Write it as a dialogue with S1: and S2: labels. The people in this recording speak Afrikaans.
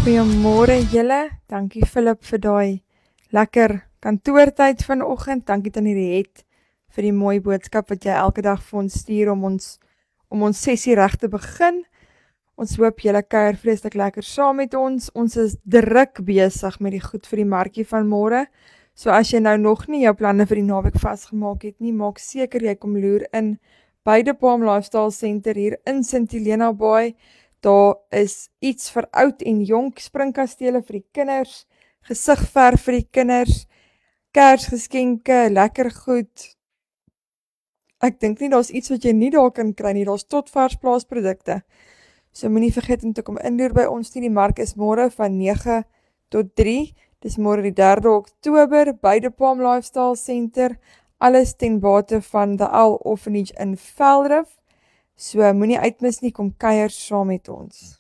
S1: Goeiemôre julle, dankie Philip vir daai lekker kantoortyd vanoggend, dankie Tannie Riet vir die mooi boodskap wat jy elke dag vir ons stuur om ons sessie reg te begin. Ons hoop julle kuier vreeslik lekker saam met ons is druk besig met die goed vir die markie van môre, so as jy nou nog nie jou planne vir die naweek vasgemaak het nie, maak seker jy kom loer in by die Palm Lifestyle Center hier in St. Helena Bay. Daar is iets vir oud en jonk, springkastele vir die kinders, gesigverf vir die kinders, kersgeskenke, lekker goed. Ek dink nie daar's iets wat jy nie daar kan kry nie, daar's tot vars plaasprodukte. So moenie vergeet om te kom inloer by ons nie, die mark is môre van 9 tot 3, dis môre die 3de Oktober by die Palm Lifestyle Center, alles ten bate van The Owl Orphanage in Velrif. So moenie uitmis nie, kom kuier saam met ons.